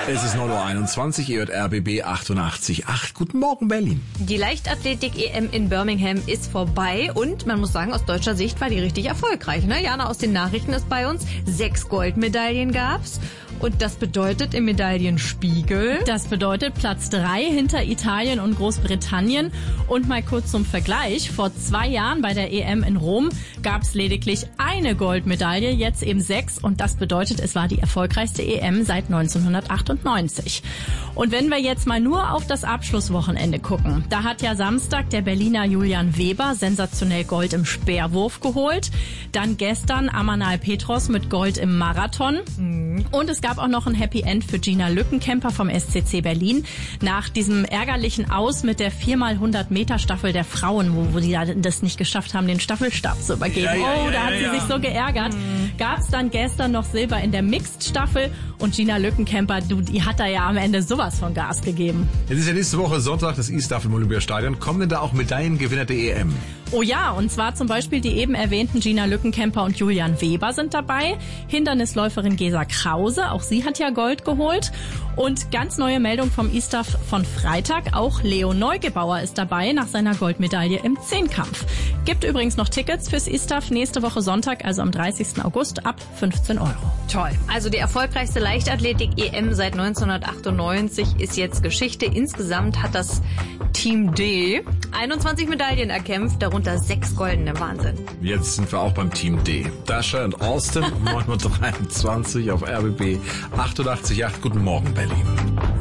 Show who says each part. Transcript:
Speaker 1: Es ist 9:21 Uhr, ihr hört RBB 88.8. Guten Morgen, Berlin.
Speaker 2: Die Leichtathletik-EM in Birmingham ist vorbei und man muss sagen, aus deutscher Sicht war die richtig erfolgreich. Ne? Jana aus den Nachrichten ist bei uns. 6 Goldmedaillen gab's. Und das bedeutet im Medaillenspiegel?
Speaker 3: Das bedeutet Platz 3 hinter Italien und Großbritannien. Und mal kurz zum Vergleich. Vor 2 Jahren bei der EM in Rom gab es lediglich eine Goldmedaille, jetzt eben 6. Und das bedeutet, es war die erfolgreichste EM seit 1998. Und wenn wir jetzt mal nur auf das Abschlusswochenende gucken, da hat ja Samstag der Berliner Julian Weber sensationell Gold im Speerwurf geholt. Dann gestern Amanal Petros mit Gold im Marathon. Und es gab auch noch ein Happy End für Gina Lückenkämper vom SCC Berlin. Nach diesem ärgerlichen Aus mit der 4x100 Meter Staffel der Frauen, wo die das nicht geschafft haben, den Staffelstab zu übergeben. Da hat sie sich so geärgert. Gab es dann gestern noch Silber in der Mixed-Staffel und Gina Lückenkämper, die hat da ja am Ende sowas von Gas gegeben.
Speaker 1: Es ist ja nächste Woche Sonntag das E-Staff im Olympiastadion. Kommen denn da auch Medaillengewinner der EM?
Speaker 3: Oh ja, und zwar zum Beispiel die eben erwähnten Gina Lückenkämper und Julian Weber sind dabei. Hindernisläuferin Gesa Krause, auch sie hat ja Gold geholt. Und ganz neue Meldung vom E-Staff von Freitag, auch Leo Neugebauer ist dabei nach seiner Goldmedaille im Zehnkampf. Gibt übrigens noch Tickets fürs E-Staff nächste Woche Sonntag, also am 30. August ab 15 €.
Speaker 2: Toll. Also die erfolgreichste Leichtathletik-EM seit 1998 ist jetzt Geschichte. Insgesamt hat das Team D 21 Medaillen erkämpft, darunter 6 goldene. Wahnsinn.
Speaker 1: Jetzt sind wir auch beim Team D. Dasha und Austin, 9:23 Uhr auf RBB 88.8. Guten Morgen, Berlin.